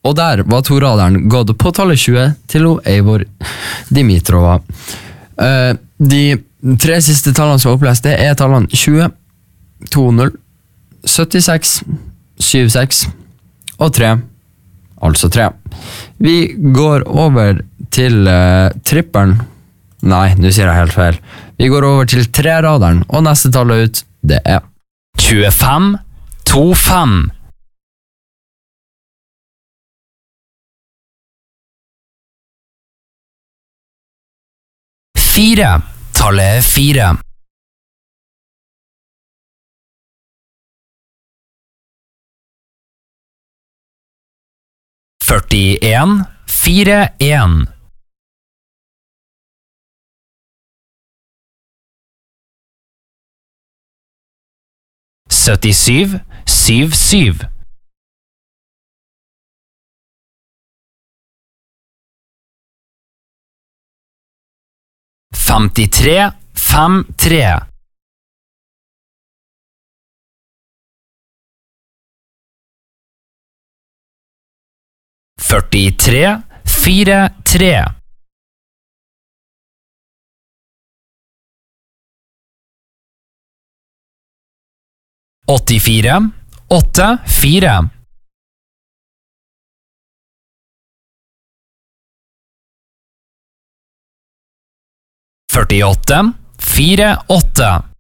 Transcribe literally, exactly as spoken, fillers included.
Og der var toraderen gått på tallet tjue til Eivor Dimitrova. Uh, de tre siste tallene som er opplest, det er tallene tjue, to null, syttiseks, syttiseks og tre. Altså tre. Vi går over til uh, trippelen. Nei, nå sier jeg helt feil. Vi går over til treraderen, og neste tallet ut, det er tjuefem, tjuefem. Fire. Tallet er fire. førtien, fire, en. syttisju, syv, syv. femtitre, fem, tre. førtitre, fire, tre. åttifire, åtte, fire. førtiåtte, fire, åtte.